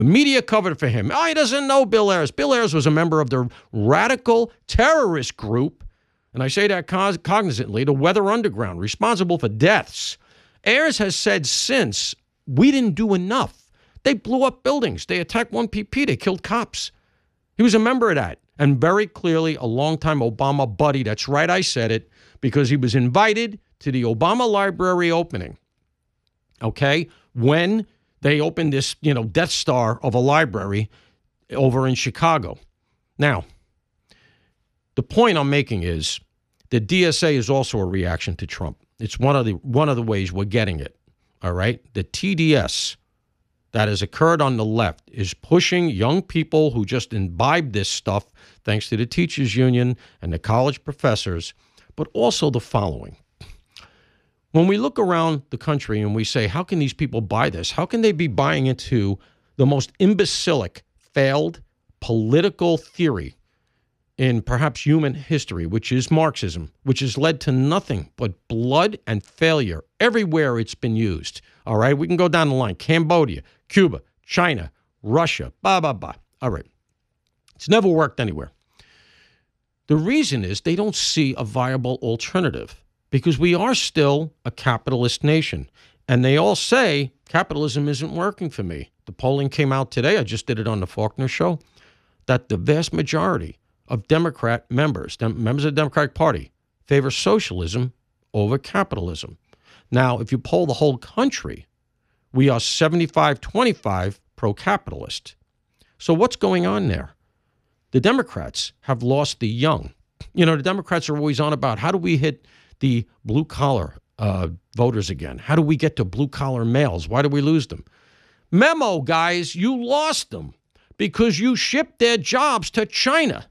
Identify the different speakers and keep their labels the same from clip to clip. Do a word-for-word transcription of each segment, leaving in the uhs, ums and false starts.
Speaker 1: The media covered for him. Oh, he doesn't know Bill Ayers. Bill Ayers was a member of the radical terrorist group, and I say that cognizantly, the Weather Underground, responsible for deaths. Ayers has said since, we didn't do enough. They blew up buildings. They attacked one P P. They killed cops. He was a member of that, and very clearly a longtime Obama buddy. That's right, I said it, because he was invited to the Obama Library opening, okay, when they opened this, you know, Death Star of a library over in Chicago. Now, the point I'm making is the D S A is also a reaction to Trump. It's one of the one of the ways we're getting it, all right? The T D S that has occurred on the left is pushing young people who just imbibe this stuff, thanks to the teachers union and the college professors, but also the following. When we look around the country and we say, how can these people buy this? How can they be buying into the most imbecilic, failed political theory in perhaps human history, which is Marxism, which has led to nothing but blood and failure everywhere it's been used? All right, we can go down the line. Cambodia, Cuba, China, Russia, blah, blah, blah. All right. It's never worked anywhere. The reason is they don't see a viable alternative because we are still a capitalist nation. And they all say capitalism isn't working for me. The polling came out today, I just did it on the Faulkner Show, that the vast majority of Democrat members, dem- members of the Democratic Party, favor socialism over capitalism. Now, if you poll the whole country, we are seventy-five twenty-five pro-capitalist. So what's going on there? The Democrats have lost the young. You know, the Democrats are always on about how do we hit the blue-collar uh, voters again? How do we get to blue-collar males? Why do we lose them? Memo, guys, you lost them because you shipped their jobs to China.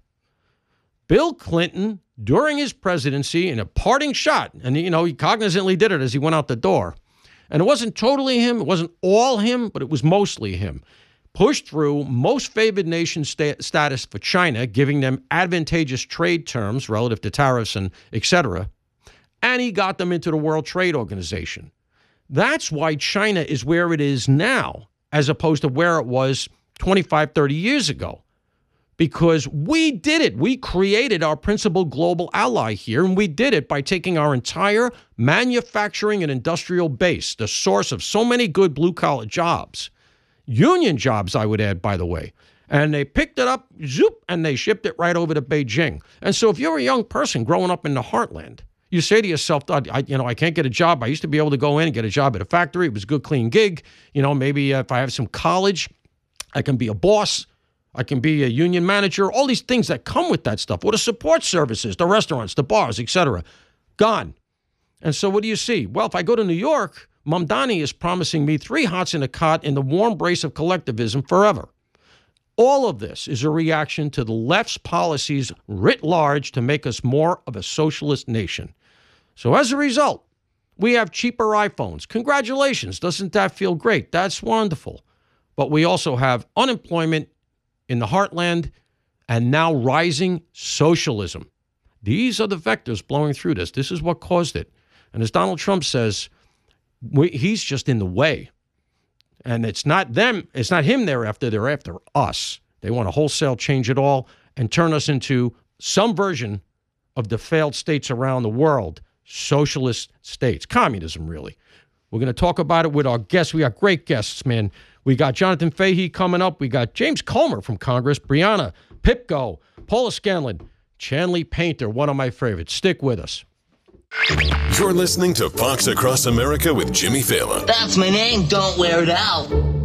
Speaker 1: Bill Clinton, during his presidency, in a parting shot, and, you know, he cognizantly did it as he went out the door, and it wasn't totally him, it wasn't all him, but it was mostly him, pushed through most favored nation sta- status for China, giving them advantageous trade terms relative to tariffs and et cetera, and he got them into the World Trade Organization. That's why China is where it is now, as opposed to where it was twenty-five, thirty years ago. Because we did it. We created our principal global ally here, and we did it by taking our entire manufacturing and industrial base, the source of so many good blue-collar jobs, union jobs, I would add, by the way, and they picked it up, zoop, and they shipped it right over to Beijing. And so if you're a young person growing up in the heartland, you say to yourself, I, you know, I can't get a job. I used to be able to go in and get a job at a factory. It was a good, clean gig. You know, maybe if I have some college, I can be a boss. I can be a union manager, all these things that come with that stuff, or the support services, the restaurants, the bars, et cetera. Gone. And so what do you see? Well, if I go to New York, Mamdani is promising me three hots in a cot in the warm embrace of collectivism forever. All of this is a reaction to the left's policies writ large to make us more of a socialist nation. So as a result, we have cheaper iPhones. Congratulations. Doesn't that feel great? That's wonderful. But we also have unemployment in the heartland, and now rising socialism. These are the vectors blowing through this. This is what caused it. And as Donald Trump says, we, he's just in the way. And it's not them, it's not him they're after, they're after us. They want to wholesale change it all and turn us into some version of the failed states around the world, socialist states, communism, really. We're going to talk about it with our guests. We got great guests, man. We got Jonathan Fahey coming up. We got James Comer from Congress, Brianna Pipko, Paula Scanlon, Chanley Painter, one of my favorites. Stick with us.
Speaker 2: You're listening to Fox Across America with Jimmy Fallon.
Speaker 3: That's my name. Don't wear it out.